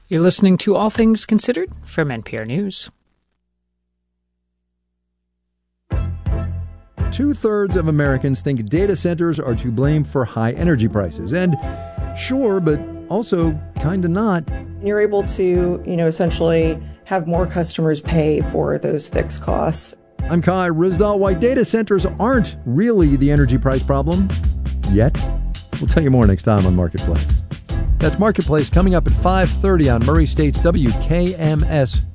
You're listening to All Things Considered from NPR News. 2/3 of Americans think data centers are to blame for high energy prices. And sure, but also kind of not. You're able to, essentially have more customers pay for those fixed costs. I'm Kai Ryssdal. Why data centers aren't really the energy price problem yet. We'll tell you more next time on Marketplace. That's Marketplace coming up at 5:30 on Murray State's WKMS